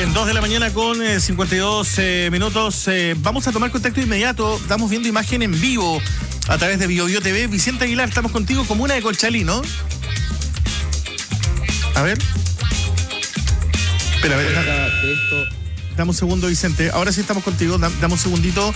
Bien, 2 de la mañana con 52 minutos. Vamos a tomar contacto inmediato. Estamos viendo imagen en vivo a través de BioBio TV. Vicente Aguilar, estamos contigo, comuna de Conchalí, ¿no? A ver. Espera, a ver. Dame un segundo, Vicente. Ahora sí estamos contigo. Dame un segundito.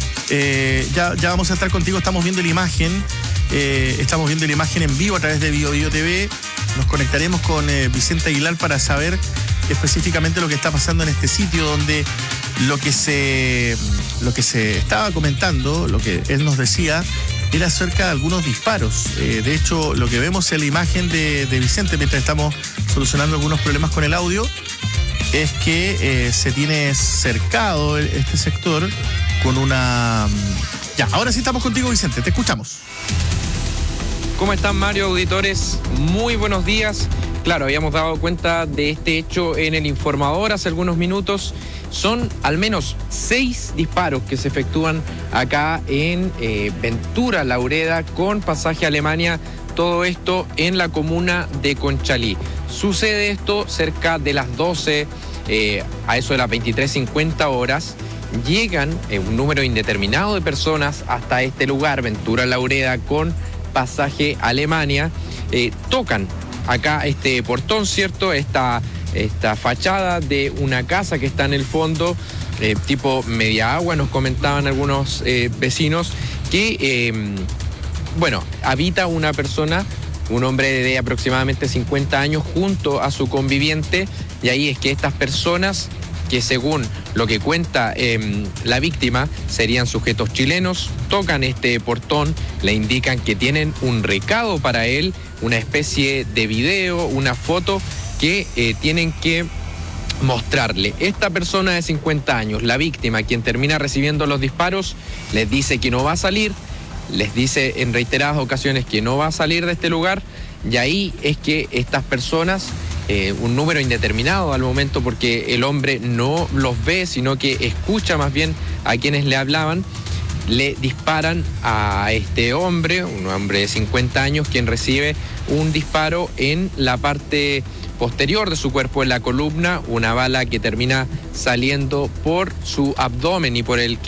Ya vamos a estar contigo. Estamos viendo la imagen. Estamos viendo la imagen en vivo a través de BioBio TV. Nos conectaremos con Vicente Aguilar para saber específicamente lo que está pasando en este sitio, donde lo que se estaba comentando, lo que él nos decía, era acerca de algunos disparos. De hecho, lo que vemos en la imagen de Vicente, mientras estamos solucionando algunos problemas con el audio, es que se tiene cercado este sector con una... Ya, ahora sí estamos contigo, Vicente, te escuchamos. ¿Cómo están, Mario, auditores? Muy buenos días. Claro, habíamos dado cuenta de este hecho en el informador hace algunos minutos. Son al menos 6 disparos que se efectúan acá en Ventura Laureda con pasaje a Alemania. Todo esto en la comuna de Conchalí. Sucede esto cerca de las 12, a eso de las 23:50 horas. Llegan un número indeterminado de personas hasta este lugar, Ventura Laureda, con pasaje a Alemania. Tocan acá este portón, ¿cierto? Esta fachada de una casa que está en el fondo, tipo media agua, nos comentaban algunos vecinos, que, habita una persona, un hombre de aproximadamente 50 años, junto a su conviviente, y ahí es que estas personas, que según lo que cuenta la víctima, serían sujetos chilenos, tocan este portón, le indican que tienen un recado para él, una especie de video, una foto que tienen que mostrarle. Esta persona de 50 años, la víctima, quien termina recibiendo los disparos, les dice que no va a salir, les dice en reiteradas ocasiones que no va a salir de este lugar, y ahí es que estas personas... un número indeterminado al momento, porque el hombre no los ve, sino que escucha más bien a quienes le hablaban, le disparan a este hombre, un hombre de 50 años, quien recibe un disparo en la parte posterior de su cuerpo, en la columna, una bala que termina saliendo por su abdomen y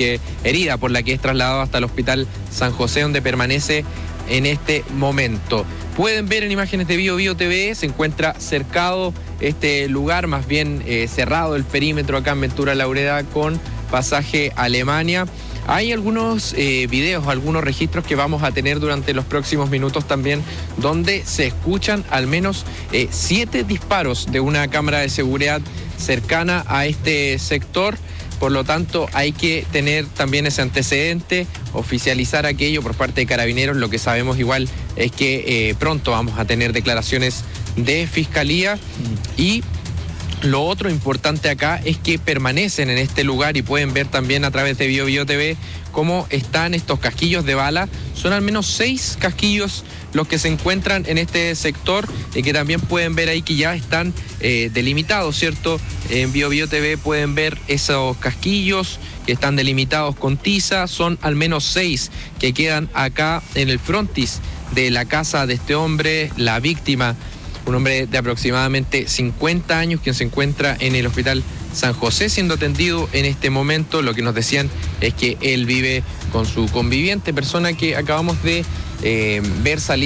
herida por la que es trasladado hasta el hospital San José, donde permanece en este momento. Pueden ver en imágenes de BioBio TV, se encuentra cercado este lugar, más bien cerrado el perímetro acá en Ventura Laureda con pasaje a Alemania. Hay algunos videos, algunos registros que vamos a tener durante los próximos minutos también, donde se escuchan al menos 7 disparos de una cámara de seguridad cercana a este sector. Por lo tanto, hay que tener también ese antecedente, oficializar aquello por parte de Carabineros. Lo que sabemos igual es que pronto vamos a tener declaraciones de Fiscalía. Y lo otro importante acá es que permanecen en este lugar, y pueden ver también a través de BioBio TV cómo están estos casquillos de bala. Son al menos 6 casquillos los que se encuentran en este sector, y que también pueden ver ahí que ya están delimitados, ¿cierto? En BioBio TV pueden ver esos casquillos que están delimitados con tiza. Son al menos 6 que quedan acá en el frontis de la casa de este hombre, la víctima, un hombre de aproximadamente 50 años, quien se encuentra en el hospital San José siendo atendido en este momento. Lo que nos decían es que él vive con su conviviente, persona que acabamos de ver salir